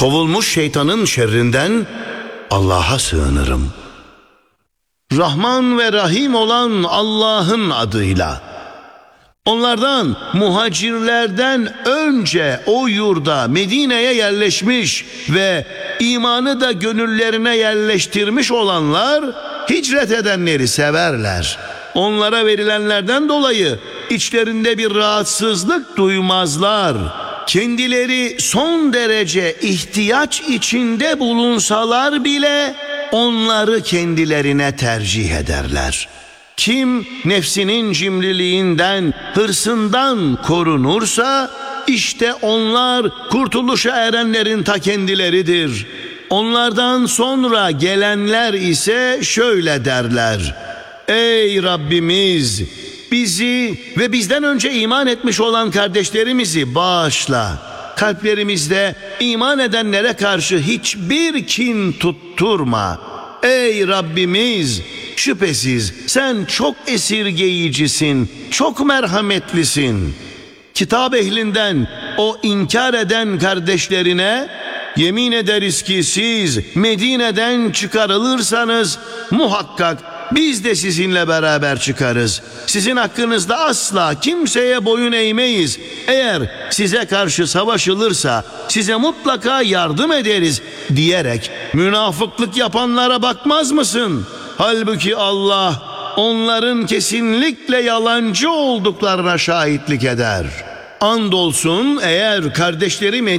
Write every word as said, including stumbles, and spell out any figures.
kovulmuş şeytanın şerrinden Allah'a sığınırım. Rahman ve Rahim olan Allah'ın adıyla. Onlardan, muhacirlerden önce o yurda, Medine'ye yerleşmiş ve imanı da gönüllerine yerleştirmiş olanlar hicret edenleri severler. Onlara verilenlerden dolayı içlerinde bir rahatsızlık duymazlar. Kendileri son derece ihtiyaç içinde bulunsalar bile onları kendilerine tercih ederler. Kim nefsinin cimriliğinden, hırsından korunursa işte onlar kurtuluşa erenlerin ta kendileridir. Onlardan sonra gelenler ise şöyle derler: Ey Rabbimiz, bizi ve bizden önce iman etmiş olan kardeşlerimizi bağışla. Kalplerimizde iman edenlere karşı hiçbir kin tutturma. Ey Rabbimiz, şüphesiz sen çok esirgeyicisin, çok merhametlisin. Kitap ehlinden o inkar eden kardeşlerine, yemin ederiz ki siz Medine'den çıkarılırsanız muhakkak biz de sizinle beraber çıkarız. Sizin hakkınızda asla kimseye boyun eğmeyiz. Eğer size karşı savaşılırsa size mutlaka yardım ederiz diyerek münafıklık yapanlara bakmaz mısın? Halbuki Allah onların kesinlikle yalancı olduklarına şahitlik eder. Andolsun eğer kardeşleri